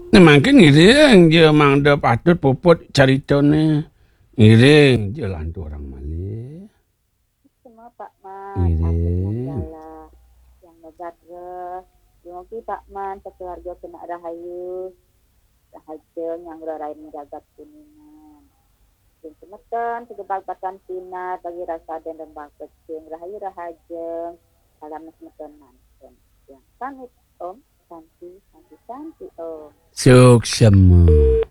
Makin ngiring je mang dah patut puput cerita ni. Ngiring je lah tu orang Malay. Semua Pak Man, Ngiring. segala yang negara. Semoga Pak Man sekeluarga kena rahayu. Rahaja yang rarai menjaga kuningan. Yang semeton, segebal batan sinar bagi rasa dan rembang kecil. Rahayu rahaja. Salam semeton mantan. Yang sangit Om. Santi, Om. Suksema.